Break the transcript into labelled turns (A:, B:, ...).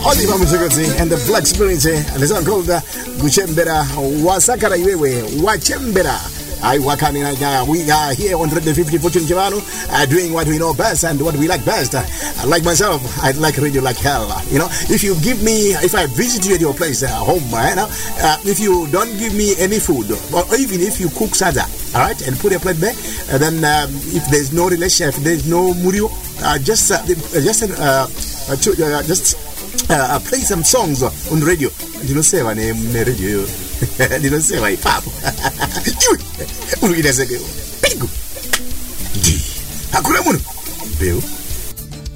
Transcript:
A: Oliver Mzogoti and the Black Spirit, and the song called Guchembera Wasakara Iwewe Wachembera. We are here on 150 Fortune Javano, doing what we know best and what we like best. Like myself, I like radio like hell. You know, if I visit you at your place, home, if you don't give me any food, or even if you cook sada, all right, and put a plate there, then if there's no relation, if there's no murio, just play some songs on radio. You know, say my name radio. You know, say my pap. Uy, uy, that's a good. Big. Hakuna muno. Bill.